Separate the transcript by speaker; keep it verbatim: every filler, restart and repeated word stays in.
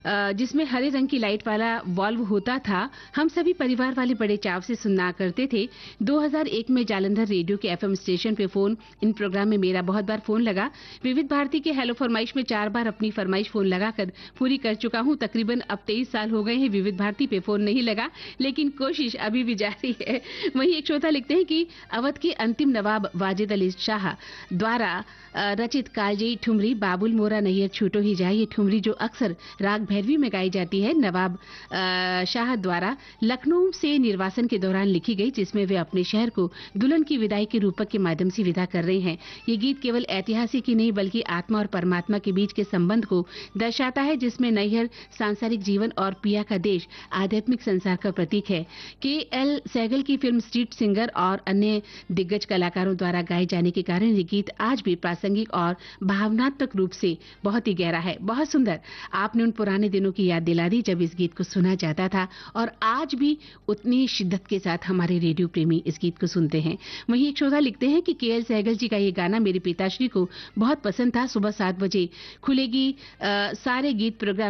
Speaker 1: अ, जिसमें हरे रंग की लाइट वाला वॉल्व होता था। हम सभी परिवार वाले बड़े चाव से सुना करते थे। दो हज़ार एक में जालंधर रेडियो के एफएम स्टेशन पे फोन इन प्रोग्राम में मेरा बहुत बार फोन लगा। विविध भारती के हेलो फरमाइश में चार बार अपनी फरमाइश फोन लगाकर पूरी कर चुका हूं। तकरीबन अब तेईस साल हो गए हैं विविध भारती पे फोन नहीं लगा, लेकिन कोशिश अभी भी जारी है। वहीं एक श्रोता लिखते हैं कि अवध के अंतिम नवाब वाजिद अली शाह द्वारा अ, रचित कालजयी ठुमरी बाबुल मोरा नैयर छूटो ही जाए, ये ठुमरी जो अक्सर राग भैरवी में गाई जाती है, नवाब अ, शाह द्वारा लखनऊ से निर्वासन के दौरान लिखी गई, जिसमें वे अपने शहर को दुल्हन की विदाई के रूपक के माध्यम से विदा कर रहे हैं। ये गीत केवल ऐतिहासिक ही नहीं बल्कि आत्मा और परमात्मा के बीच के संबंध को दर्शाता है, जिसमें नैहर सांसारिक जीवन और पिया का देश आध्यात्मिक संसार का प्रतीक है। के एल सहगल की फिल्म स्ट्रीट सिंगर और अन्य दिग्गज कलाकारों द्वारा गाए जाने के कारण ये गीत आज भी प्रासंगिक और भावनात्मक रूप से बहुत ही गहरा है। बहुत सुंदर, आपने उन पुराने दिनों की याद दिला दी जब इस गीत को सुना जाता था, और आज भी उतनी शिद्दत के साथ हमारे रेडियो प्रेमी इस गीत को सुनते हैं। वहीं एक श्रोता लिखते हैं कि के एल सहगल जी का ये गाना मेरे पिताश्री को बहुत पसंद था। सुबह सात बजे खुलेगी आ, सारे गीत प्रोग्राम